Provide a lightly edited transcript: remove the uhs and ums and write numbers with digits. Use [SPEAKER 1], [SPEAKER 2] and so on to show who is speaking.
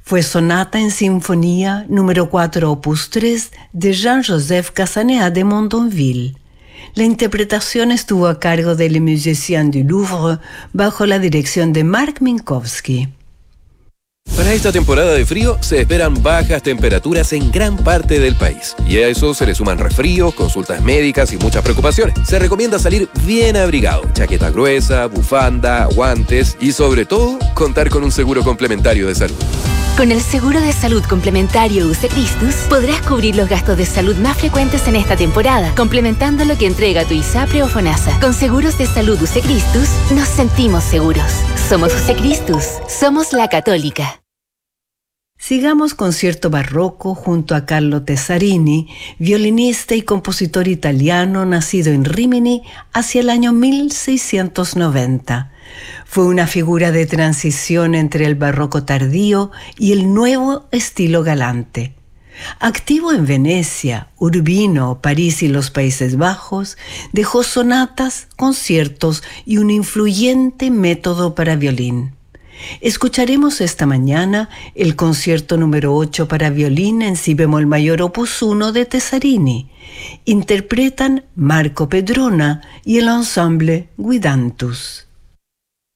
[SPEAKER 1] Fue sonata en sinfonía número 4 opus 3 de Jean-Joseph Cassanéas de Mondonville. La interpretación estuvo a cargo de Les Musiciens du Louvre bajo la dirección de Mark Minkowski.
[SPEAKER 2] Para esta temporada de frío se esperan bajas temperaturas en gran parte del país. Y a eso se le suman resfríos, consultas médicas y muchas preocupaciones. Se recomienda salir bien abrigado, chaqueta gruesa, bufanda, guantes y sobre todo contar con un seguro complementario de salud.
[SPEAKER 3] Con el seguro de salud complementario UC Christus podrás cubrir los gastos de salud más frecuentes en esta temporada, complementando lo que entrega tu ISAPRE o FONASA. Con seguros de salud UC Christus nos sentimos seguros. Somos UC Christus, somos la Católica.
[SPEAKER 1] Sigamos concierto barroco junto a Carlo Tesarini, violinista y compositor italiano nacido en Rímini hacia el año 1690. Fue una figura de transición entre el barroco tardío y el nuevo estilo galante. Activo en Venecia, Urbino, París y los Países Bajos, dejó sonatas, conciertos y un influyente método para violín. Escucharemos esta mañana el concierto número 8 para violín en si bemol mayor opus 1 de Tesarini. Interpretan Marco Pedrona y el ensemble Guidantus.